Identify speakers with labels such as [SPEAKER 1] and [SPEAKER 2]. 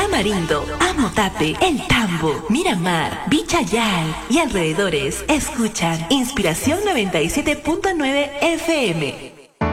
[SPEAKER 1] Tamarindo, Amotape, El Tambo, Miramar, Vichayal y alrededores escuchan Inspiración 97.9 FM.